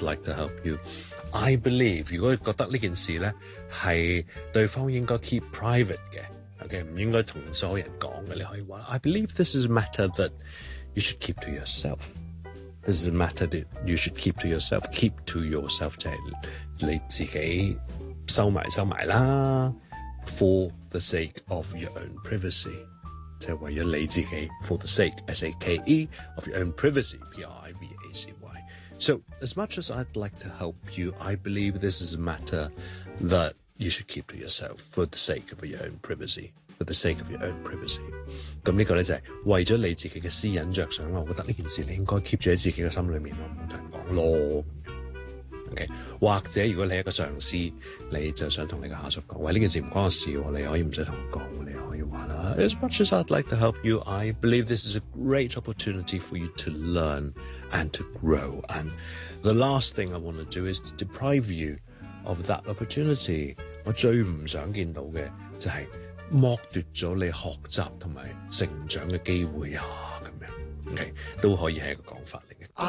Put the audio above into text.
I'd like to help you. I believe 如果覺得呢件事咧係對方應該 keep private 嘅 ，OK 唔應該同所有人講嘅，你可以話 I believe this is a matter that you should keep to yourself. This is a matter that you should keep to yourself. Keep to yourself 就係你自己收埋啦。For the sake of your own privacy， 就係為咗你自己。For the sake, S-A-K-E, of your own privacy, P-R-I-V-A-C-Y. So, as much as I'd like to help you, I believe this is a matter that you should keep to yourself for the sake of your own privacy. For the sake of your own privacy. 咁呢個咧就係為咗你自己嘅私隱着想啦。我覺得呢件事你應該 keep 住喺自己嘅心裏面咯，唔好同人講咯。OK， 或者如果你係一個上司，你就想同你嘅下屬講，喂，呢件事唔關我事喎，你可以唔使同我講，你可以話啦。As much as I'd like to help you, I believe this is a great opportunity for you to learn and to grow. And the last thing I want to do is to deprive you of that opportunity. 我最唔想見到嘅就係剝奪咗你學習同埋成長嘅機會啊，咁樣 OK 都可以係一個講法嚟嘅。